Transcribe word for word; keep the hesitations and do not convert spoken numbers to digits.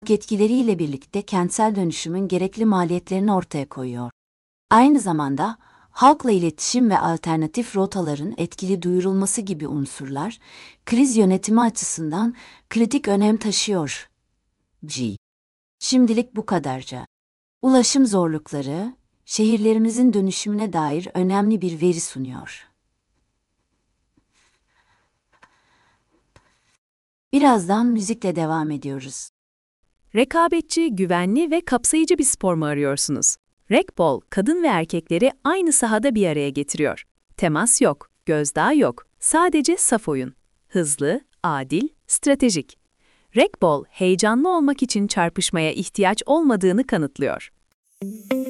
etkileriyle birlikte kentsel dönüşümün gerekli maliyetlerini ortaya koyuyor. Aynı zamanda halkla iletişim ve alternatif rotaların etkili duyurulması gibi unsurlar kriz yönetimi açısından kritik önem taşıyor. G. Şimdilik bu kadarca. Ulaşım zorlukları, şehirlerimizin dönüşümüne dair önemli bir veri sunuyor. Birazdan müzikle devam ediyoruz. Rekabetçi, güvenli ve kapsayıcı bir spor mu arıyorsunuz? Racquetball, kadın ve erkekleri aynı sahada bir araya getiriyor. Temas yok, gözdağı yok, sadece saf oyun. Hızlı, adil, stratejik. Racquetball, heyecanlı olmak için çarpışmaya ihtiyaç olmadığını kanıtlıyor.